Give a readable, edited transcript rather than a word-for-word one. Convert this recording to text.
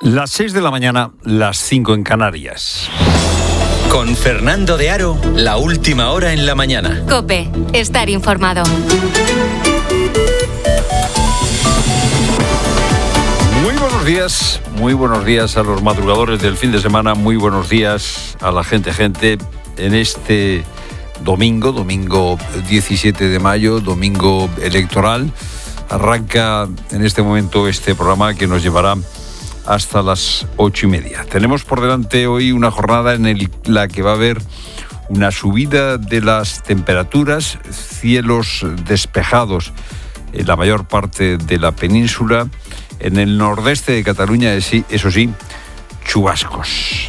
Las 6 de la mañana, las 5 en Canarias. Con Fernando de Aro, la última hora en la mañana. COPE, estar informado. Muy buenos días a los madrugadores del fin de semana, muy buenos días a la gente en este domingo 17 de mayo, domingo electoral. Arranca en este momento este programa que nos llevará hasta las 8:30. Tenemos por delante hoy una jornada en la que va a haber una subida de las temperaturas, cielos despejados en la mayor parte de la península. En el nordeste de Cataluña, eso sí, chubascos.